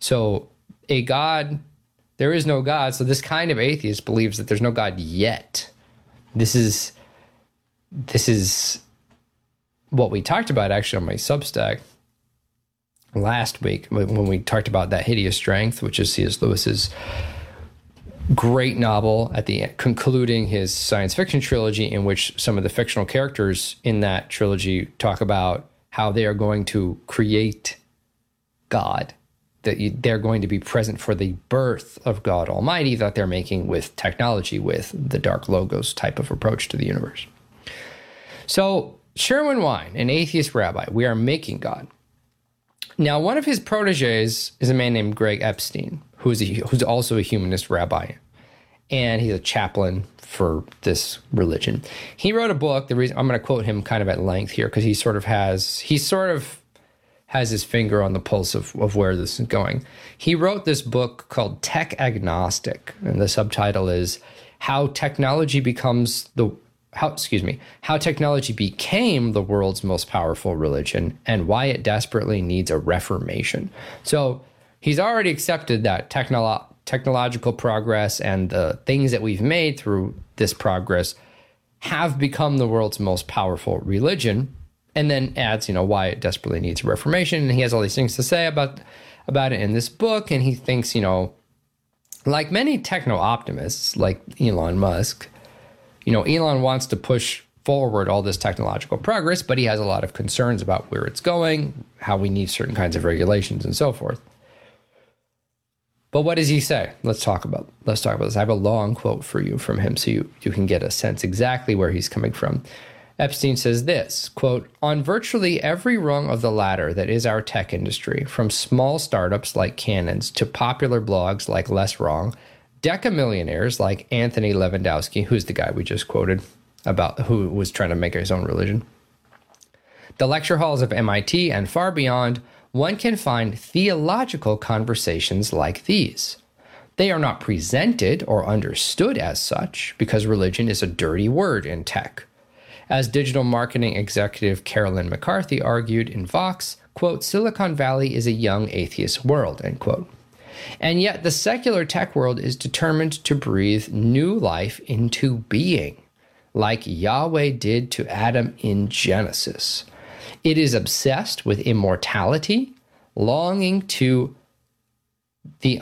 So there is no God. So this kind of atheist believes that there's no God yet. This is what we talked about actually on my Substack last week when we talked about That Hideous Strength, which is C.S. Lewis's great novel at the end, concluding his science fiction trilogy, in which some of the fictional characters in that trilogy talk about how they are going to create God, that they're going to be present for the birth of God Almighty that they're making with technology, with the Dark Logos type of approach to the universe. So Sherwin Wine, an atheist rabbi, we are making God. Now, one of his proteges is a man named Greg Epstein, who's also a humanist rabbi, and he's a chaplain for this religion. He wrote a book. The reason I'm going to quote him kind of at length here, because he sort of has his finger on the pulse of where this is going. He wrote this book called Tech Agnostic, and the subtitle is How Technology became the world's most powerful religion and why it desperately needs a reformation. So he's already accepted that technological progress and the things that we've made through this progress have become the world's most powerful religion, and then adds, why it desperately needs a reformation. And he has all these things to say about it in this book. And he thinks, like many techno-optimists, like Elon Musk, Elon wants to push forward all this technological progress, but he has a lot of concerns about where it's going, how we need certain kinds of regulations and so forth. But what does he say? Let's talk about this. I have a long quote for you from him so you can get a sense exactly where he's coming from. Epstein says this, quote, "On virtually every rung of the ladder that is our tech industry, from small startups like Cannons to popular blogs like Less Wrong, decamillionaires like Anthony Lewandowski," who's the guy we just quoted about, who was trying to make his own religion, "the lecture halls of MIT and far beyond, one can find theological conversations like these. They are not presented or understood as such because religion is a dirty word in tech. As digital marketing executive Carolyn McCarthy argued in Vox, quote, Silicon Valley is a young atheist world, end quote. And yet the secular tech world is determined to breathe new life into being, like Yahweh did to Adam in Genesis. It is obsessed with immortality, longing to the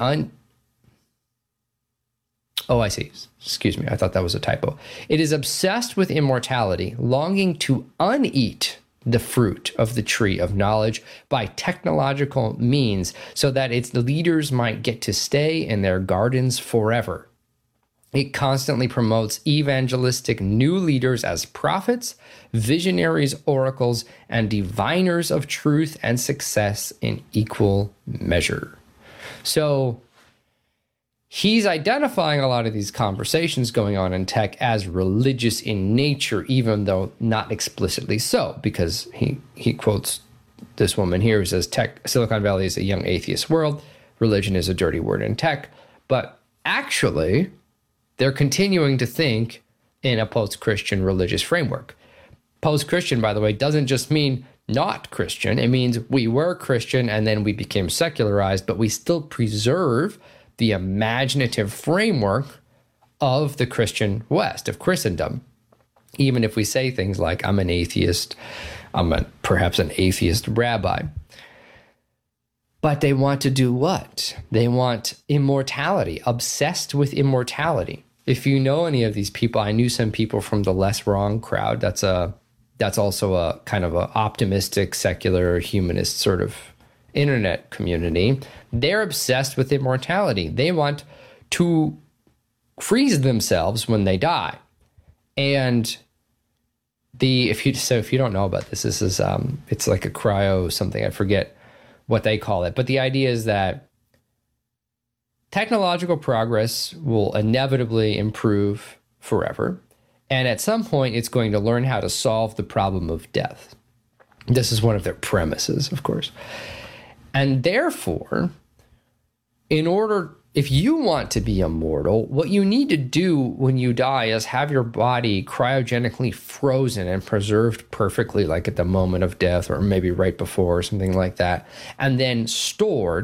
Oh, I see. Excuse me. I thought that was a typo. It is obsessed with immortality, longing to uneat the fruit of the tree of knowledge by technological means so that its leaders might get to stay in their gardens forever. It constantly promotes evangelistic new leaders as prophets, visionaries, oracles, and diviners of truth and success in equal measure. So he's identifying a lot of these conversations going on in tech as religious in nature, even though not explicitly so, because he quotes this woman here who says Silicon Valley is a young atheist world, religion is a dirty word in tech, but actually they're continuing to think in a post-Christian religious framework. Post-Christian, by the way, doesn't just mean not Christian. It means we were Christian and then we became secularized, but we still preserve the imaginative framework of the Christian West, of Christendom. Even if we say things like, I'm an atheist, perhaps an atheist rabbi. But they want to do what? They want immortality, obsessed with immortality. If you know any of these people, I knew some people from the Less Wrong crowd. That's also a kind of a optimistic, secular, humanist sort of internet community. They're obsessed with immortality. They want to freeze themselves when they die. And if you don't know about this is it's like a cryo something. I forget what they call it. But the idea is that technological progress will inevitably improve forever. And at some point, it's going to learn how to solve the problem of death. This is one of their premises, of course. And therefore, if you want to be immortal, what you need to do when you die is have your body cryogenically frozen and preserved perfectly, like at the moment of death or maybe right before or something like that, and then stored